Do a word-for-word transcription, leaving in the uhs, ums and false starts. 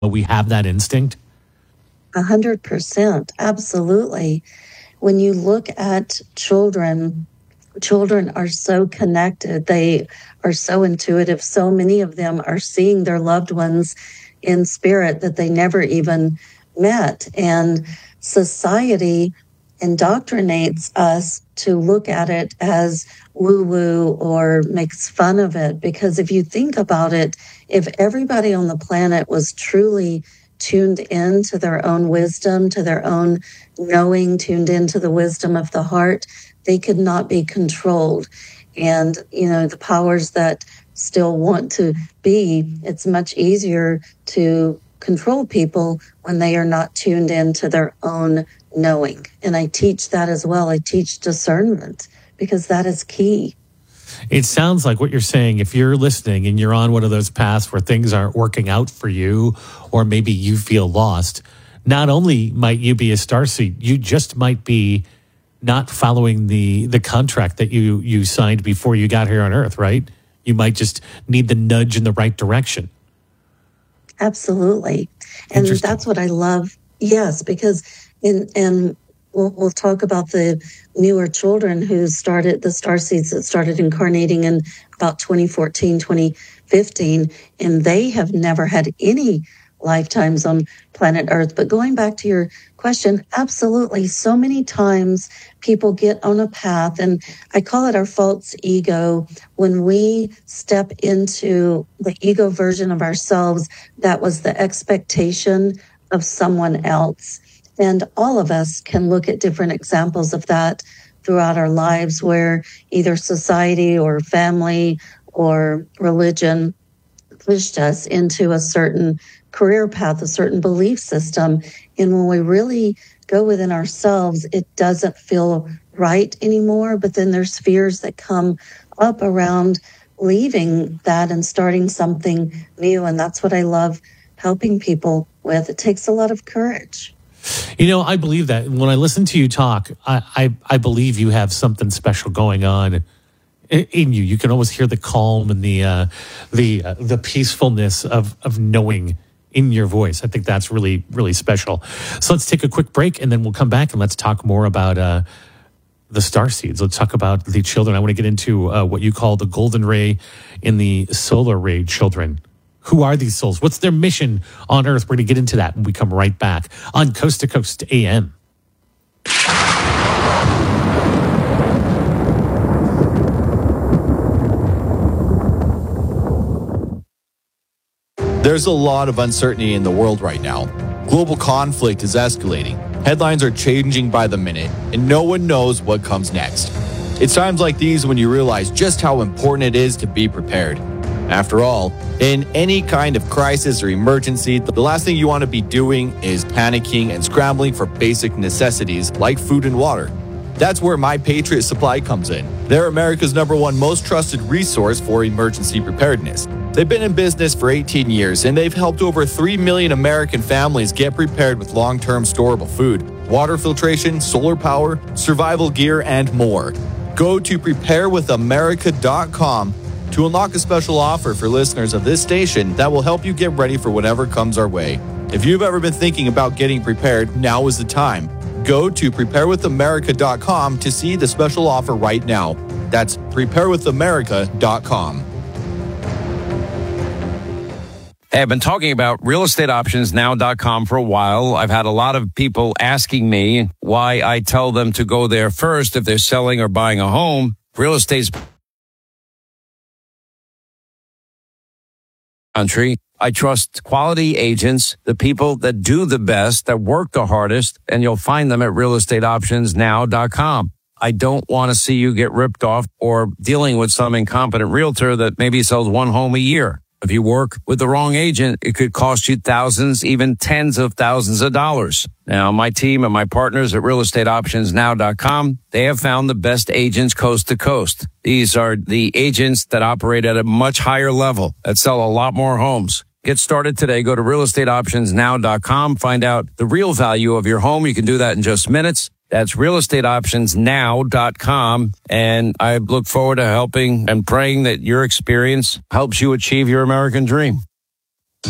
we have that instinct? A hundred percent. Absolutely. When you look at children, children are so connected. They are so intuitive. So many of them are seeing their loved ones in spirit that they never even met. And society indoctrinates us to look at it as woo-woo or makes fun of it. Because if you think about it, if everybody on the planet was truly tuned into their own wisdom, to their own knowing, tuned into the wisdom of the heart, they could not be controlled. And, you know, the powers that still want to be, it's much easier to control people when they are not tuned into their own knowing. And I teach that as well. I teach discernment because that is key. It sounds like what you're saying, if you're listening and you're on one of those paths where things aren't working out for you, or maybe you feel lost, not only might you be a starseed, you just might be not following the, the contract that you, you signed before you got here on Earth, right? You might just need the nudge in the right direction. Absolutely. And that's what I love. Yes, because in, and we'll, we'll talk about the newer children who started, the starseeds that started incarnating in about twenty fourteen, twenty fifteen, and they have never had any lifetimes on planet Earth. But going back to your question, absolutely. So many times people get on a path, and I call it our false ego. When we step into the ego version of ourselves, that was the expectation of someone else. And all of us can look at different examples of that throughout our lives where either society or family or religion pushed us into a certain career path, a certain belief system. And when we really go within ourselves, it doesn't feel right anymore. But then there's fears that come up around leaving that and starting something new. And that's what I love helping people with. It takes a lot of courage. You know, I believe that. When I listen to you talk, I, I, I believe you have something special going on in you. You can always hear the calm and the uh, the uh, the peacefulness of of knowing in your voice. I think that's really, really special. So let's take a quick break, and then we'll come back and let's talk more about uh, the starseeds. Let's talk about the children. I want to get into uh, what you call the golden ray and the solar ray children. Who are these souls? What's their mission on Earth? We're going to get into that when we come right back on Coast to Coast A M. There's a lot of uncertainty in the world right now. Global conflict is escalating. Headlines are changing by the minute, and no one knows what comes next. It's times like these when you realize just how important it is to be prepared. After all, in any kind of crisis or emergency, the last thing you want to be doing is panicking and scrambling for basic necessities like food and water. That's where My Patriot Supply comes in. They're America's number one most trusted resource for emergency preparedness. They've been in business for eighteen years, and they've helped over three million American families get prepared with long-term storable food, water filtration, solar power, survival gear, and more. Go to prepare with america dot com to unlock a special offer for listeners of this station that will help you get ready for whatever comes our way. If you've ever been thinking about getting prepared, now is the time. Go to prepare with america dot com to see the special offer right now. That's prepare with america dot com. Hey, I've been talking about real estate options now dot com for a while. I've had a lot of people asking me why I tell them to go there first if they're selling or buying a home. Real estate's country. I trust quality agents, the people that do the best, that work the hardest, and you'll find them at real estate options now dot com. I don't want to see you get ripped off or dealing with some incompetent realtor that maybe sells one home a year. If you work with the wrong agent, it could cost you thousands, even tens of thousands of dollars. Now, my team and my partners at real estate options now dot com, they have found the best agents coast to coast. These are the agents that operate at a much higher level, that sell a lot more homes. Get started today. Go to real estate options now dot com. Find out the real value of your home. You can do that in just minutes. That's real estate options now dot com. And I look forward to helping and praying that your experience helps you achieve your American dream.